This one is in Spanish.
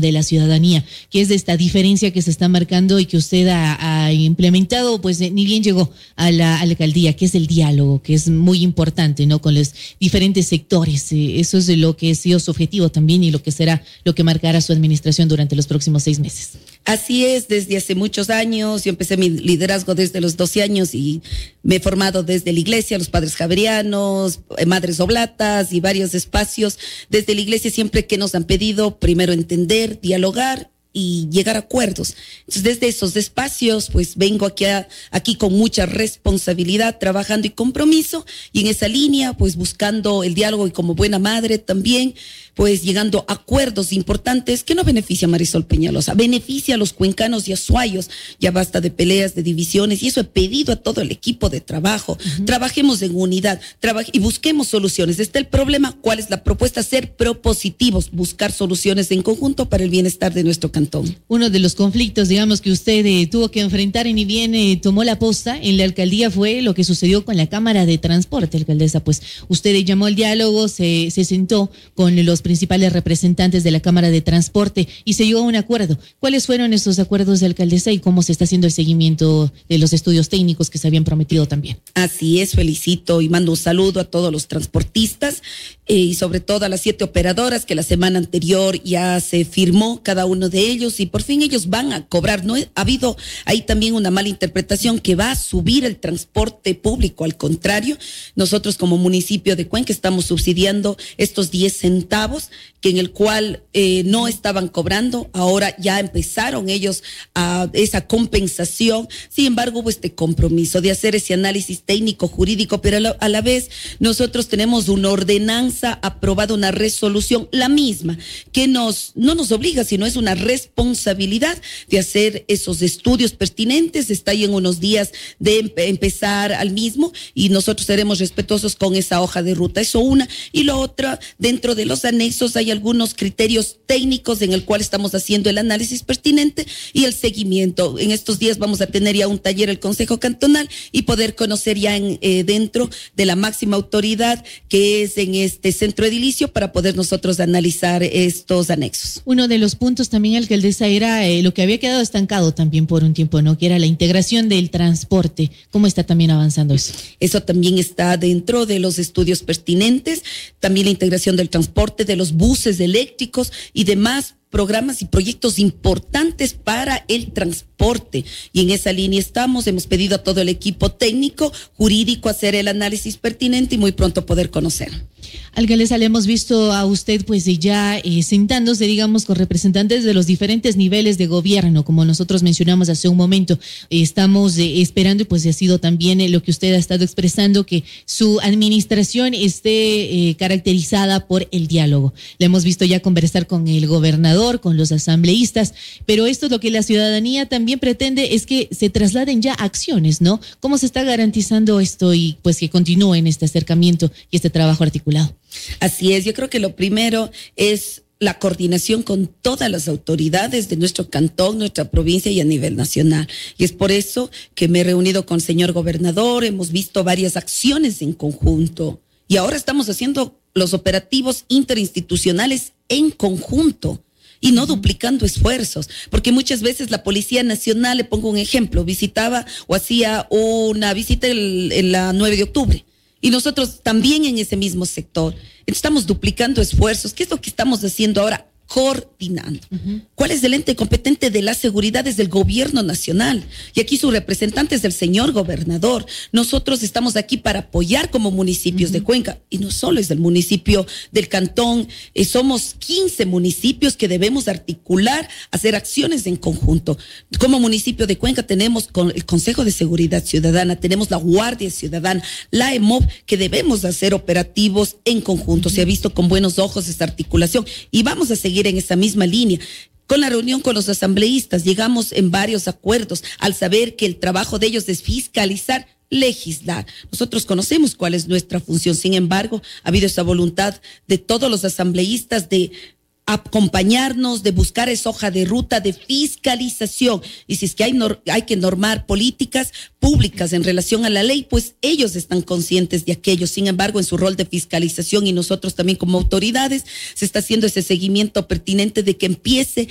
de la ciudadanía, que es de esta diferencia que se está marcando y que usted ha implementado, pues ni bien llegó a la alcaldía, que es el diálogo, que es muy importante, ¿no? Con los diferentes sectores. Eso es lo que ha sido su objetivo también y lo que será lo que marcará su administración durante los próximos 6 meses. Así es, desde hace muchos años, yo empecé mi liderazgo desde los 12 años y me he formado desde la iglesia, los padres javerianos, madres oblatas y varios espacios. Desde la iglesia siempre que nos han pedido primero entender, dialogar y llegar a acuerdos. Entonces, desde esos espacios, pues vengo aquí con mucha responsabilidad, trabajando y compromiso, y en esa línea, pues buscando el diálogo y como buena madre también, pues llegando a acuerdos importantes que no beneficia a Marisol Peñalosa, beneficia a los cuencanos y azuayos. Ya basta de peleas, de divisiones, y eso he pedido a todo el equipo de trabajo. Trabajemos en unidad, y busquemos soluciones. Está el problema, ¿cuál es la propuesta? Ser propositivos, buscar soluciones en conjunto para el bienestar de nuestro cantón. Uno de los conflictos, digamos, que usted tuvo que enfrentar y ni bien tomó la posta en la alcaldía fue lo que sucedió con la Cámara de Transporte, alcaldesa. Pues usted llamó al diálogo, se sentó con los principales representantes de la Cámara de Transporte y se llegó a un acuerdo. ¿Cuáles fueron esos acuerdos, alcaldesa, y cómo se está haciendo el seguimiento de los estudios técnicos que se habían prometido también? Así es, felicito y mando un saludo a todos los transportistas y sobre todo a las 7 operadoras que la semana anterior ya se firmó cada uno de ellos y por fin ellos van a cobrar. No ha habido ahí también una mala interpretación que va a subir el transporte público. Al contrario, nosotros como municipio de Cuenca estamos subsidiando estos 10 centavos que en el cual no estaban cobrando. Ahora ya empezaron ellos a esa compensación. Sin embargo, hubo este compromiso de hacer ese análisis técnico, jurídico, pero a la vez nosotros tenemos una ordenanza aprobada, una resolución, la misma, que no nos obliga, sino es una responsabilidad de hacer esos estudios pertinentes. Está ahí en unos días de empezar al mismo y nosotros seremos respetuosos con esa hoja de ruta. Eso una. Y lo otro, dentro de los anexos hay algunos criterios técnicos en el cual estamos haciendo el análisis pertinente y el seguimiento. En estos días vamos a tener ya un taller el Consejo Cantonal y poder conocer ya dentro de la máxima autoridad que es en este centro edilicio para poder nosotros analizar estos anexos. Uno de los puntos también, alcaldesa, era lo que había quedado estancado también por un tiempo, ¿no? Que era la integración del transporte. ¿Cómo está también avanzando eso? Eso también está dentro de los estudios pertinentes, también la integración del transporte, de los buses eléctricos y demás programas y proyectos importantes para el transporte. Y en esa línea hemos pedido a todo el equipo técnico, jurídico, hacer el análisis pertinente y muy pronto poder conocer. Alcaldesa, le hemos visto a usted pues ya sentándose, digamos, con representantes de los diferentes niveles de gobierno, como nosotros mencionamos hace un momento. Estamos esperando y pues ha sido también lo que usted ha estado expresando, que su administración esté caracterizada por el diálogo. Le hemos visto ya conversar con el gobernador, con los asambleístas, pero esto es lo que la ciudadanía también pretende, es que se trasladen ya acciones, ¿no? ¿Cómo se está garantizando esto y pues que continúen este acercamiento y este trabajo articulado? Así es, yo creo que lo primero es la coordinación con todas las autoridades de nuestro cantón, nuestra provincia y a nivel nacional. Y es por eso que me he reunido con el señor gobernador, hemos visto varias acciones en conjunto y ahora estamos haciendo los operativos interinstitucionales en conjunto y no duplicando esfuerzos, porque muchas veces la Policía Nacional, le pongo un ejemplo, visitaba o hacía una visita en la 9 de octubre. Y nosotros también en ese mismo sector. Estamos duplicando esfuerzos. ¿Qué es lo que estamos haciendo ahora? Coordinando. ¿Cuál es el ente competente de la seguridad? Es del gobierno nacional. Y aquí su representante es el señor gobernador. Nosotros estamos aquí para apoyar como municipios de Cuenca. Y no solo es del municipio del cantón. Somos 15 municipios que debemos articular, hacer acciones en conjunto. Como municipio de Cuenca tenemos el Consejo de Seguridad Ciudadana, tenemos la Guardia Ciudadana, la EMOV, que debemos hacer operativos en conjunto. Se ha visto con buenos ojos esta articulación y vamos a seguir en esa misma línea. Con la reunión con los asambleístas llegamos en varios acuerdos al saber que el trabajo de ellos es fiscalizar, legislar. Nosotros conocemos cuál es nuestra función. Sin embargo, ha habido esa voluntad de todos los asambleístas de acompañarnos, de buscar esa hoja de ruta de fiscalización. Y si es que hay que normar políticas públicas en relación a la ley, pues ellos están conscientes de aquello. Sin embargo, en su rol de fiscalización y nosotros también como autoridades, se está haciendo ese seguimiento pertinente de que empiece